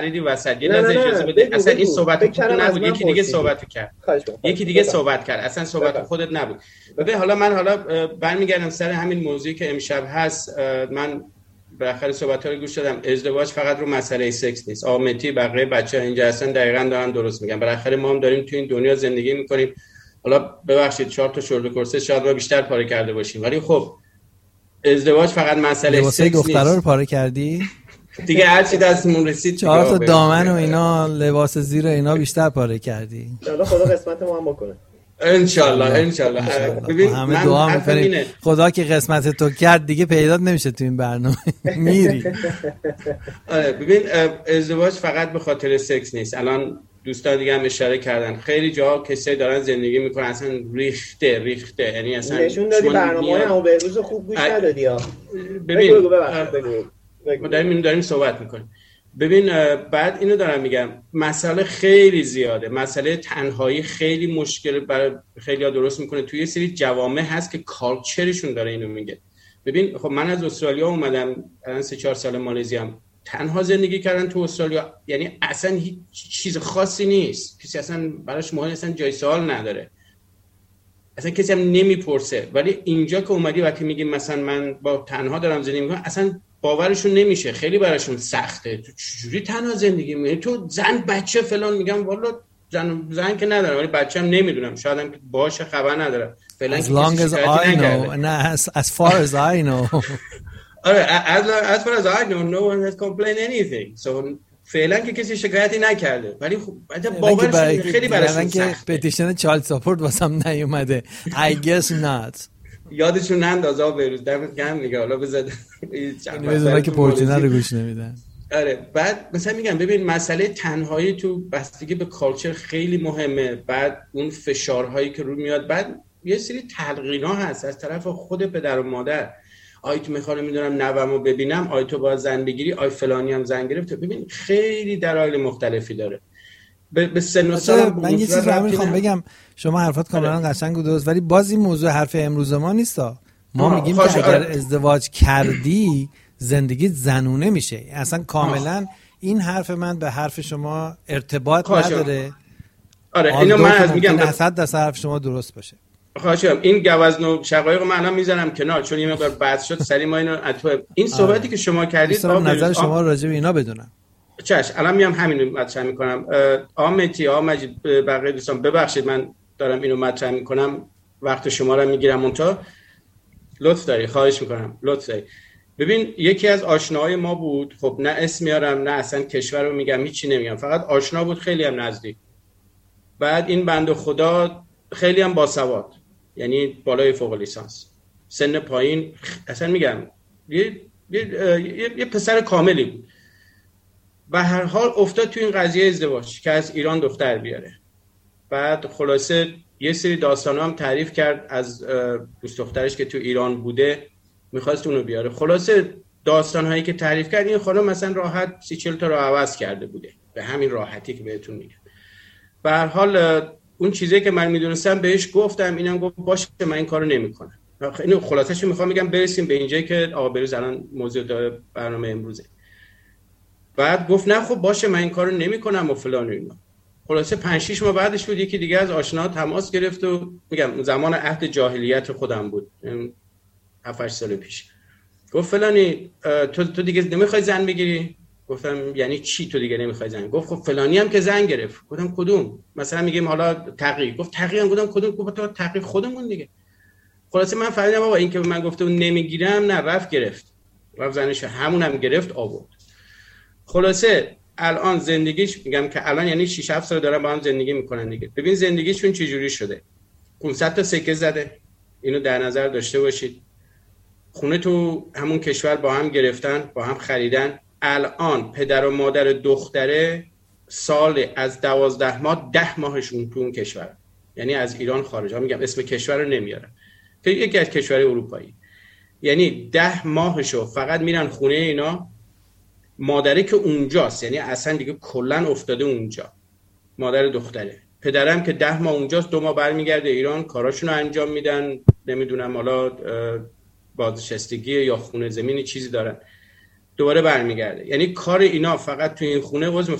پریدی وسط. یه لحظه اجازه بده. اصلا این صحبت خودت نبود، یکی دیگه صحبت کرد. یکی دیگه صحبت کرد. اصلا صحبت خودت نبود. ببین حالا برمیگردم سر همین موضوعی که امشب هست. من بالاخره صحبت‌ها رو گوش دادم. ازدواج فقط رو مسئله سکس نیست. آمتی بقیه بچه‌ها اینجا هستن دقیقاً دارن درست میگن. بالاخره ما هم داریم تو این دنیا زندگی می‌کنیم. حالا ببخشید 4 تا شورت کورسه شاید ما بیشتر پاره کرده باشیم، ولی خب ازدواج فقط مسئله سکس نیست. دخترا رو پاره کردی؟ دیگه هر چی دستمون رسید 4 تا دامن و اینا لباس زیر اینا بیشتر پاره کردی. ان خدا قسمت ما هم بکنه. ان شاء الله. ببین همه دعا می‌کنیم خدا که قسمت تو کرد دیگه پیدا نمیشه تو این برنامه. میری. ببین ازدواج فقط به خاطر سکس نیست. الان دوستان دیگه هم اشاره کردن خیلی جاها کسایی دارن زندگی میکنن اصلا ریخته، یعنی اصلا نشون دادی برنامه‌های همو بهروز خوب گوش ندادی ها. ببین ما داریم صحبت میکنیم. ببین بعد اینو دارم میگم مسئله خیلی زیاده. مسئله تنهایی خیلی مشکل برای خیلی‌ها درست میکنه. توی یه سری جوامع هست که کالچرشون داره اینو میگه. ببین خب من از استرالیا اومدم، الان 3-4 سال مالزیام. تنها زندگی کردن تو استرالیا یعنی اصلا هیچ چیز خاصی نیست. کسی اصلا براش مهم اصلا جای سوال نداره. اصلا کسی هم نمیپرسه. ولی اینجا که اومدی وقتی میگیم مثلا من با تنها دارم زندگی میکنم، اصلا باورشون نمیشه. خیلی براشون سخته. تو چجوری تنها زندگی میکنی؟ تو زن بچه فلان. میگم والا زن که ندارم ولی بچه‌م نمیدونم. شاید هم باشه خبر ندارم. فعلا as long as I know نه as far as I know. As far as I know no one has complained anything. So فعلا که کسی شکایتی نکرده. ولی خب باورشون خیلی براشون سخته. پتیشن چایلد ساپورت واسم نیومده. I guess not. یادشون نندازا بهروز دمت گرم دیگه. حالا بذار میذارن که پورتینا رو گوش نمیدن. آره بعد مثلا میگم ببین مسئله تنهایی تو بستگی به کالچر خیلی مهمه. بعد اون فشارهایی که رو میاد، بعد یه سری تلقینا هست از طرف خود پدر و مادر. آی تو میخوام میدونم نوامو ببینم، آی تو باید زن بگیری، آی فلانی هم زن گرفت. ببین خیلی دلایل مختلفی داره. به سن و سال من یه چیزی رو میخوام بگم. شما حرفات کاملا قشنگ و درست، ولی باز این موضوع حرف امروز ما نیستا. ما میگیم که اگر ازدواج کردی زندگیت زنونه میشه. اصلا کاملا این حرف من به حرف شما ارتباط نداره. آره اینو من از میگم 100% حرف شما درست باشه. خواهشم این گوزن و شقایق من الان میذارم کنار، چون این مقدار بحث شد سری ما اینو این صحبتی که شما کردید نظر شما راجع به اینا بدونم. چش الان میام همین رو مطرح میکنم. آمتی مجید بقیه دوستان ببخشید من دارم اینو مطرح میکنم، وقت شما رو میگیرم. اونتا لطف داری، خواهش میکنم لطف داری. ببین یکی از آشناهای ما بود، خب نه اسم میارم نه اصلا کشور رو میگم، هیچی نمیگم، فقط آشنا بود خیلی هم نزدیک. بعد این بنده خدا خیلی هم باسواد، یعنی بالای فوق لیسانس، سن پایین، اصلا میگم یه پسر کاملی بود. به هر حال افتاد تو این قضیه ازدواج که از ایران دختر بیاره. بعد خلاصه یه سری داستانا هم تعریف کرد از دوست دخترش که تو ایران بوده، میخواست اونو بیاره. خلاصه داستانهایی که تعریف کرد این خانم مثلا راحت 30-40 تا رو عوض کرده بوده، به همین راحتی که بهتون میگم. به هر حال اون چیزی که من میدونستم بهش گفتم، اینم گفت باشه من این کارو نمیکنم. اینو خلاصش میخوام بگم برسیم به اینجایی که آقا بروز الان موضوع داره برنامه امروزه. بعد گفت نه خب باشه من این کارو نمیکنم و فلان و اینا. خلاصه 5-6 ماه بعدش بود یکی دیگه از آشنا تماس گرفت و میگم زمان عهد جاهلیت خودم بود 7-8 سال پیش. گفت فلانی تو دیگه نمیخوای زن بگیری؟ گفتم یعنی چی تو دیگه نمیخوای زن؟ گفت خب فلانی هم که زن گرفت. گفتم کدوم؟ مثلا میگیم حالا تقی. گفت تقی هم. گفتم کدوم؟ گفت تو تقی خودمون دیگه. خلاصه من فهمیدم بابا این که من گفتم نمیگیرم، نه رفت گرفت، رفت زنش همونم گرفت آورد. خلاصه الان زندگیش میگم که الان یعنی 6-7 سال دارن با هم زندگی میکنن دیگه. ببین زندگیشون چه جوری شده. 500 تا سکه زده، اینو در نظر داشته باشید. خونه تو همون کشور با هم گرفتن، با هم خریدن. الان پدر و مادر دختره سال از 12 ماه 10 ماهشون تو اون کشور، یعنی از ایران خارج. میگم اسم کشور رو نمیارم که یکی از کشورهای اروپایی، یعنی 10 ماهشو فقط میرن خونه اینا. مادره که اونجاست، یعنی اصلا دیگه کلن افتاده اونجا، مادر دختره. پدرم که 10 ماه اونجاست، 2 ماه برمیگرده ایران، کاراشون رو انجام میدن، نمیدونم حالا بازنشستگی یا خونه زمینی چیزی دارن. دوباره برمیگرده. یعنی کار اینا فقط تو این خونه عضو